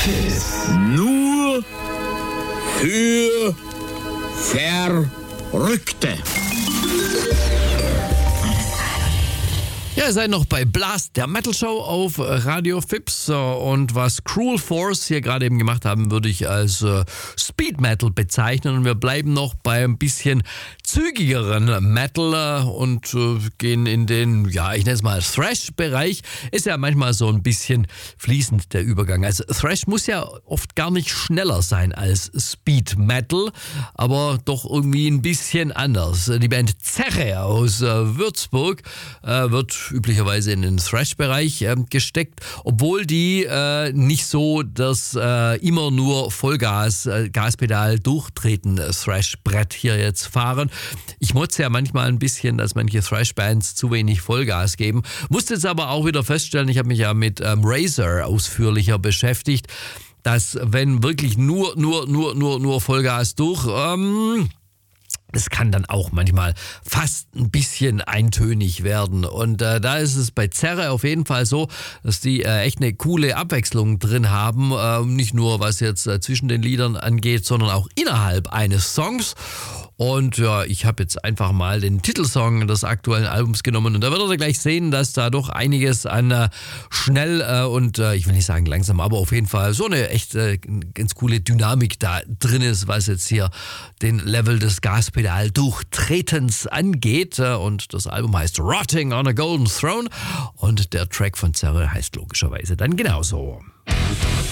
Nur für Verrückte. Ja, ihr seid noch bei Blast, der Metal Show auf Radio Fips. Und was Cruel Force hier gerade eben gemacht haben, würde ich als Speed Metal bezeichnen. Und wir bleiben noch bei ein bisschen zügigeren Metal und gehen in den, ja, ich nenne es mal Thrash-Bereich. Ist ja manchmal so ein bisschen fließend der Übergang. Also Thrash muss ja oft gar nicht schneller sein als Speed Metal, aber doch irgendwie ein bisschen anders. Die Band Zerre aus Würzburg wird üblicherweise in den Thrash-Bereich gesteckt, obwohl die nicht so das immer nur Vollgas, Gaspedal durchtreten Thrash-Brett hier jetzt fahren. Ich motze ja manchmal ein bisschen, dass manche Thrash-Bands zu wenig Vollgas geben. Musste jetzt aber auch wieder feststellen, ich habe mich ja mit Razor ausführlicher beschäftigt, dass wenn wirklich nur Vollgas durch, das kann dann auch manchmal fast ein bisschen eintönig werden. Und da ist es bei Zerre auf jeden Fall so, dass die echt eine coole Abwechslung drin haben. Nicht nur was jetzt zwischen den Liedern angeht, sondern auch innerhalb eines Songs. Und ja, ich habe jetzt einfach mal den Titelsong des aktuellen Albums genommen. Und da werdet ihr gleich sehen, dass da doch einiges an schnell und ich will nicht sagen langsam, aber auf jeden Fall so eine echt ganz coole Dynamik da drin ist, was jetzt hier den Level des Gaspedal Durchtretens angeht. Und das Album heißt Rotting on a Golden Throne und der Track von Zerre heißt logischerweise dann genauso.